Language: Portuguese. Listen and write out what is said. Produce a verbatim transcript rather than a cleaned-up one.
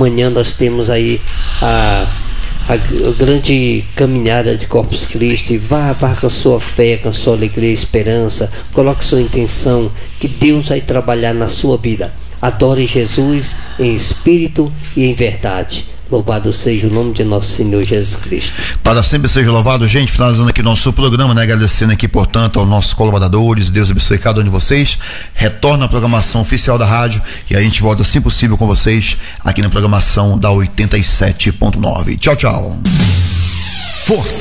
Amanhã nós temos aí a, a, a grande caminhada de Corpus Christi. Vá, vá com a sua fé, com a sua alegria e esperança. Coloque sua intenção, que Deus vai trabalhar na sua vida. Adore Jesus em espírito e em verdade. Louvado seja o nome de nosso Senhor Jesus Cristo. Para sempre seja louvado. Gente, finalizando aqui nosso programa, né? Agradecendo aqui, portanto, aos nossos colaboradores. Deus abençoe cada um de vocês. Retorna a programação oficial da rádio e a gente volta, se possível, com vocês aqui na programação da oitenta e sete ponto nove. Tchau, tchau. Forte.